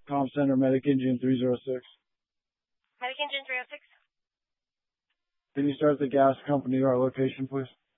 Comm Center, Medic Engine 306. Medic Engine 306. Can you start the gas company to our location, please?